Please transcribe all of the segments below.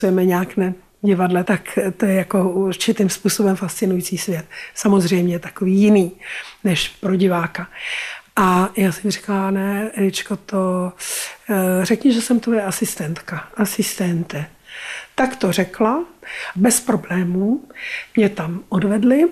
Jsme nějak ne divadle, tak to je jako určitým způsobem fascinující svět. Samozřejmě takový jiný než pro diváka. A já jsem říkala, ne, Eličko, to řekni, že jsem tvoje asistente. Tak to řekla, bez problémů, mě tam odvedli.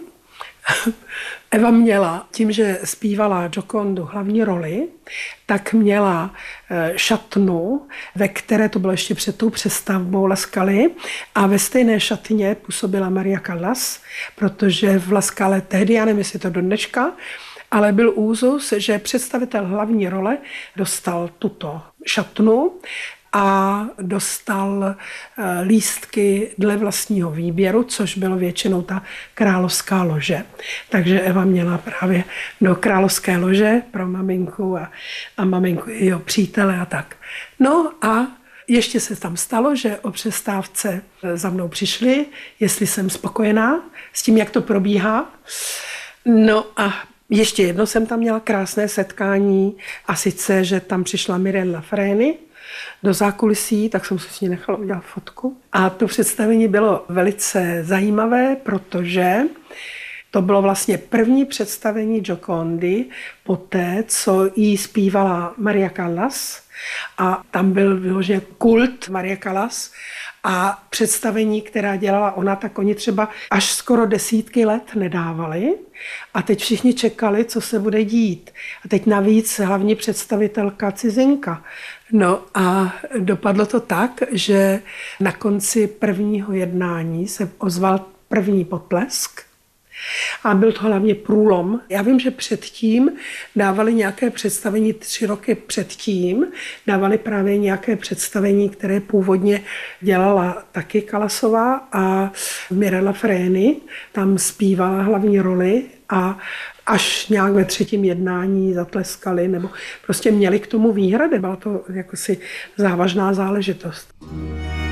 Eva měla, tím, že zpívala Giocondu hlavní roli, tak měla šatnu, ve které to bylo ještě před tou přestavbou La Scala, a ve stejné šatně působila Maria Callas, protože v La Scale tehdy, já nevím, jestli to do dneška, ale byl úzus, že představitel hlavní role dostal tuto šatnu a dostal lístky dle vlastního výběru, což bylo většinou ta královská lože. Takže Eva měla právě do královské lože pro maminku a maminku jeho přítele a tak. No a ještě se tam stalo, že o přestávce za mnou přišli, jestli jsem spokojená s tím, jak to probíhá. No a ještě jedno jsem tam měla krásné setkání, a sice, že tam přišla Muriel Lafreni do zákulisí, tak jsem si s ní nechala udělat fotku. A to představení bylo velice zajímavé, protože to bylo vlastně první představení Giocondy poté, co jí zpívala Maria Callas, a tam byl vyloženě kult Maria Callas a představení, která dělala ona, tak oni třeba až skoro 10 let nedávali a teď všichni čekali, co se bude dít. A teď navíc hlavní představitelka cizinka. No a dopadlo to tak, že na konci prvního jednání se ozval první potlesk. A byl to hlavně průlom. Já vím, že předtím dávali nějaké představení, 3 roky předtím dávali právě nějaké představení, které původně dělala taky Callasová, a Muriel Lafreni tam zpívala hlavní roli a až nějak ve 3. jednání zatleskali, nebo prostě měli k tomu výhrady. Byla to jakosi závažná záležitost.